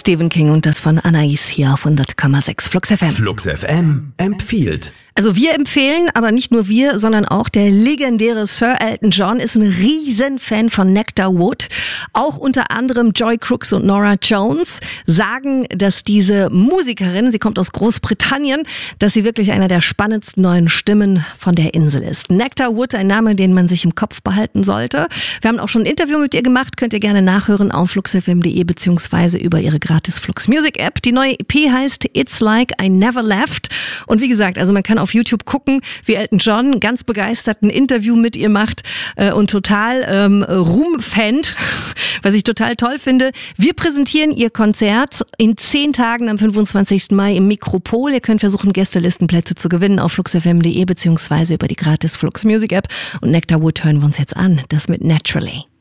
Stephen King und das von Anais hier auf 100,6 Flux FM. Flux FM empfiehlt. Also wir empfehlen, aber nicht nur wir, sondern auch der legendäre Sir Elton John ist ein Riesenfan von Nectar Wood. Auch unter anderem Joy Crooks und Norah Jones sagen, dass diese Musikerin, sie kommt aus Großbritannien, dass sie wirklich einer der spannendsten neuen Stimmen von der Insel ist. Nectar Wood, ein Name, den man sich im Kopf behalten sollte. Wir haben auch schon ein Interview mit ihr gemacht, könnt ihr gerne nachhören auf fluxfm.de beziehungsweise über ihre gratis Flux Music App. Die neue EP heißt It's Like I Never Left. Und wie gesagt, also man kann auf YouTube gucken, wie Elton John ganz begeistert ein Interview mit ihr macht und total rumfant, was ich total toll finde. Wir präsentieren ihr Konzert in 10 Tagen am 25. Mai im Mikropol. Ihr könnt versuchen, Gästelistenplätze zu gewinnen auf fluxfm.de beziehungsweise über die gratis Flux Music App. Und Nectar Wood hören wir uns jetzt an, das mit Naturally.